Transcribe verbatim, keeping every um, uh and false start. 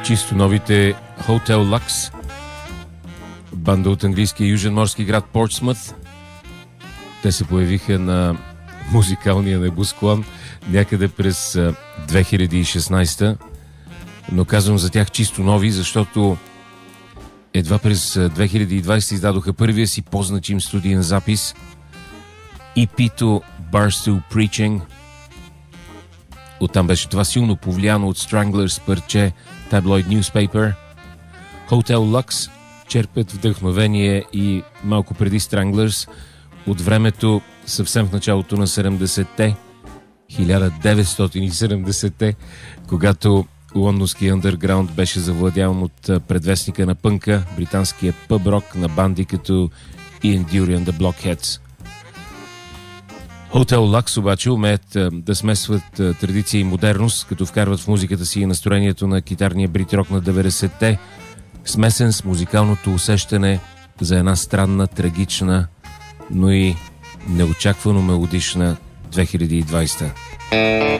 чисто новите Hotel Lux, банда от английския южен морски град Портсмут. Те се появиха на музикалния небосклон някъде през две хиляди и шестнадесета, но казвам за тях чисто нови, защото едва през две хиляди и двадесета издадоха първия си по-значим студиен запис, и пи-то Barstool Preaching. Оттам беше това силно повлияно от Stranglers парче Tabloid Newspaper. Hotel Lux черпят вдъхновение и малко преди Stranglers от времето съвсем в началото на седемдесетте, хиляда деветстотин и седемдесетте, когато лондонския underground беше завладяван от предвестника на пънка, британския пъб-рок на банди като Ian Dury and the Blockheads. Hotel Lux обаче умеят да смесват традиция и модерност, като вкарват в музиката си и настроението на китарния брит-рок на деветдесетте, смесен с музикалното усещане за една странна, трагична, но и неочаквано мелодична две хиляди и двадесета.